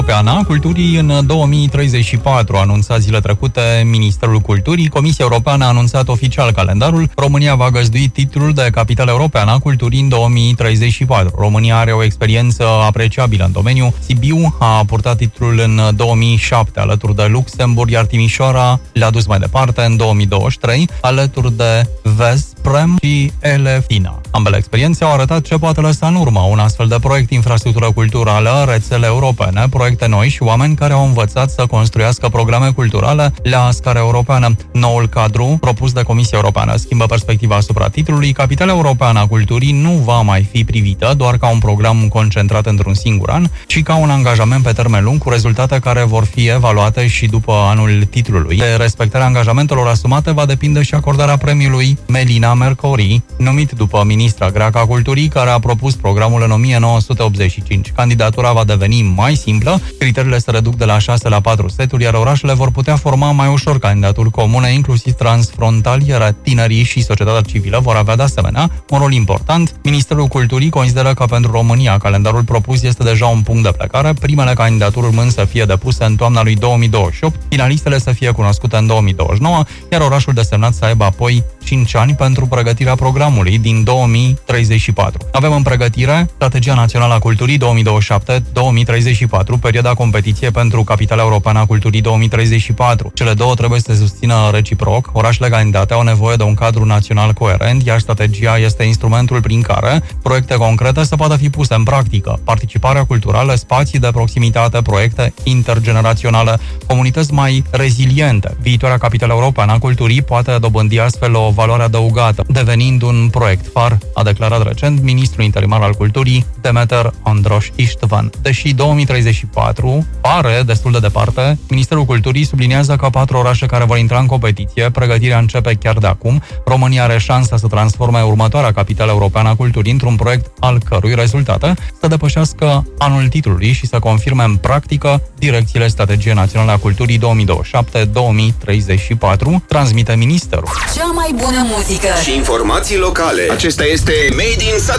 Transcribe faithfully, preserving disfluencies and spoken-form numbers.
Europeană a Culturii în două mii treizeci și patru, a anunțat zile trecute Ministerul Culturii. Comisia Europeană a anunțat oficial calendarul. România va găzdui titlul de capitală europeană a culturii în două mii treizeci și patru. România are o experiență apreciabilă în domeniu. Sibiu a purtat titlul în două mii șapte alături de Luxemburg, iar Timișoara le-a dus mai departe în două mii douăzeci și trei alături de Veszprém și Elefsina. Ambele experiențe au arătat ce poate lăsa în urmă un astfel de proiect, infrastructură culturală, rețele europene, proiecte noi și oameni care au învățat să construiască programe culturale la scară europeană. Noul cadru propus de Comisia Europeană schimbă perspectiva asupra titlului. Capitala Europeană a Culturii nu va mai fi privită doar ca un program concentrat într-un singur an, ci ca un angajament pe termen lung cu rezultate care vor fi evaluate și după anul titlului. De respectarea angajamentelor asumate va depinde și acordarea premiului Melina Mercouri, numit după ministra greacă a culturii, care a propus programul în o mie nouă sute optzeci și cinci. Candidatura va deveni mai simplă, criteriile se reduc de la șase la patru seturi, iar orașele vor putea forma mai ușor candidaturi comune, inclusiv transfrontaliere. Tinerii și societatea civilă vor avea de asemenea un rol important. Ministerul Culturii consideră că pentru România calendarul propus este deja un punct de plecare, primele candidaturi urmând să fie depuse în toamna lui două mii douăzeci și opt, finalistele să fie cunoscute în două mii douăzeci și nouă, iar orașul desemnat să aibă apoi cinci ani pentru pregătirea programului din două mii treizeci și patru. Avem în pregătire Strategia Națională a Culturii două mii douăzeci și șapte două mii treizeci și patru, perioada competiție pentru Capitala Europeană a Culturii două mii treizeci și patru. Cele două trebuie să se susțină reciproc. Orașele candidate au nevoie de un cadru național coerent, iar strategia este instrumentul prin care proiecte concrete să poată fi puse în practică. Participarea culturală, spații de proximitate, proiecte intergeneraționale, comunități mai reziliente. Viitoarea Capitală Europeană a Culturii poate dobândi astfel o valoare adăugată, devenind un proiect far, a declarat recent ministrul interimar al culturii, Demeter Ondroș Istvan. Deși două mii treizeci și patru pare destul de departe, Ministerul Culturii subliniază că patru orașe care vor intra în competiție, pregătirea începe chiar de acum. România are șansa să transforme următoarea Capitală Europeană a Culturii într-un proiect al cărui rezultate să depășească anul titlului și să confirme în practică direcțiile Strategiei Naționale a Culturii două mii douăzeci și șapte două mii treizeci și patru, transmite Ministerul. Cea mai bună muzică și informații locale. Acesta este Made in Saturday.